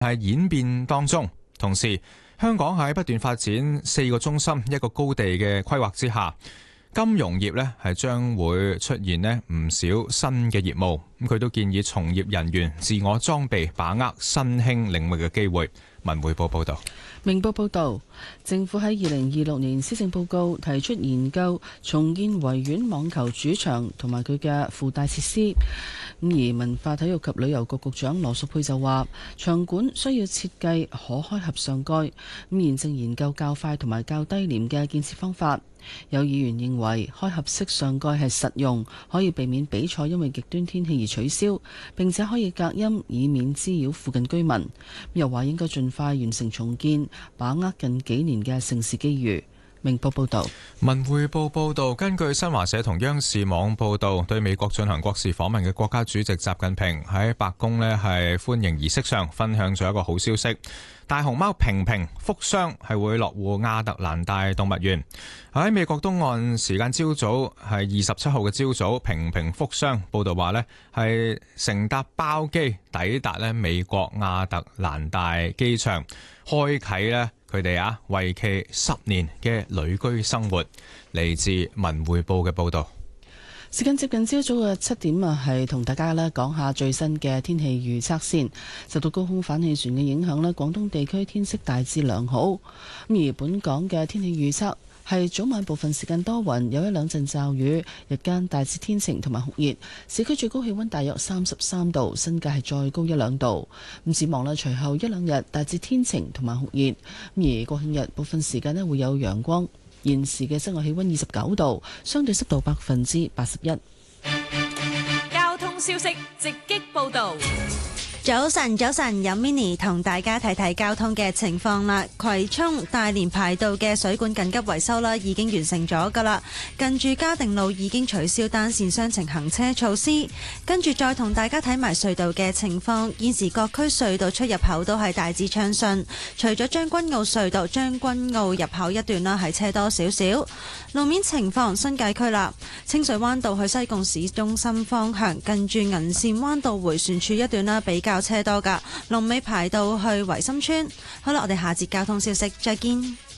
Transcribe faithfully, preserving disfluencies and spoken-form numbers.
係演變當中。同時，香港喺不斷發展四個中心一個高地嘅規劃之下，金融業呢係將會出現呢唔少新嘅業務。咁佢都建議從業人員自我裝備，把握新興領域嘅機會。文匯報報道。 明報報道，政府喺二零二六年施政報告提出研究重建維園網球主場同埋佢嘅附帶設施。咁而文化體育及旅遊局局長羅淑佩就話，場館需要設計可開合上蓋。咁現正研究較快同埋較低廉嘅建設方法。有議員認為開合式上蓋係實用，可以避免比賽因為極端天氣而取消，並且可以隔音，以免滋擾附近居民。又話應該盡快完成重建，把握近幾年嘅盛事機遇。明報報道。 文匯報報道，根據新華社同央視網報道，對美國進行國事訪問嘅國家主席習近平喺白宮呢係歡迎儀式上分享咗一個好消息。大熊貓平平福箱係會落戶亞特蘭大動物園。喺美國東岸時間朝早係二十七號嘅朝早，平平福箱報道話呢係乘搭包機抵達呢美國亞特蘭大機場，開啟呢佢哋啊為期十年嘅旅居生活。嚟自文匯報嘅報道。 時間接近朝早嘅七點啊，係同大家咧講下最新嘅天氣預測先。受到高空反氣旋嘅影響咧，廣東地區天色大致良好。咁而本港嘅天氣預測係早晚部分時間多雲，有一兩陣驟雨，日間大致天晴同埋酷熱。市區最高氣溫大約三十三度，新界係再高一兩度。咁展望咧，隨後一兩日大致天晴同埋酷熱。而國慶日部分時間咧會有陽光。現時嘅室外氣溫二十九度，相對濕度百分之八十一。 交通消息直擊報道。 早晨，早晨，有 Mini 同大家睇睇交通嘅情況啦。葵涌大連排道嘅水管緊急維修啦，已經完成咗噶啦。近住嘉定路已經取消單線雙程行車措施。跟住再同大家睇埋隧道嘅情況，現時各區隧道出入口都係大致暢順，除咗將軍澳隧道將軍澳入口一段啦係車多少少。路面情況，新界區啦，清水灣道去西貢市中心方向，近住銀線灣道迴旋處一段啦比較較車多噶，龍尾排到去維深村。好啦，我哋下節交通消息再見。